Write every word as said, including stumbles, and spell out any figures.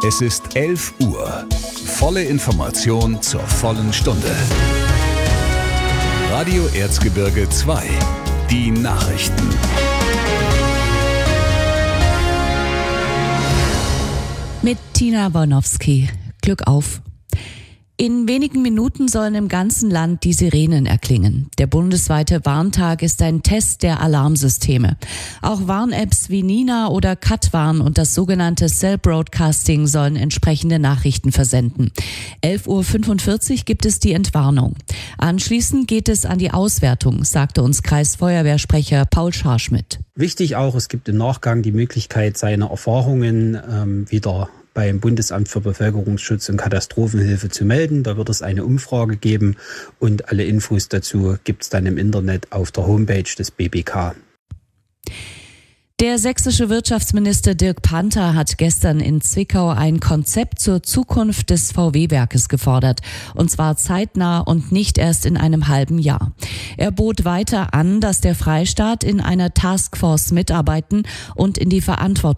Es ist elf Uhr. Volle Information zur vollen Stunde. Radio Erzgebirge zwei. Die Nachrichten. Mit Tina Bornowski. Glück auf. In wenigen Minuten sollen im ganzen Land die Sirenen erklingen. Der bundesweite Warntag ist ein Test der Alarmsysteme. Auch Warn-Apps wie Nina oder Katwarn und das sogenannte Cell Broadcasting sollen entsprechende Nachrichten versenden. elf Uhr fünfundvierzig gibt es die Entwarnung. Anschließend geht es an die Auswertung, sagte uns Kreisfeuerwehrsprecher Paul Scharschmidt. Wichtig auch, es gibt im Nachgang die Möglichkeit, seine Erfahrungen ähm, wieder beim Bundesamt für Bevölkerungsschutz und Katastrophenhilfe zu melden. Da wird es eine Umfrage geben und alle Infos dazu gibt es dann im Internet auf der Homepage des B B K. Der sächsische Wirtschaftsminister Dirk Panther hat gestern in Zwickau ein Konzept zur Zukunft des V W-Werkes gefordert. Und zwar zeitnah und nicht erst in einem halben Jahr. Er bot weiter an, dass der Freistaat in einer Taskforce mitarbeiten und in die Verantwortung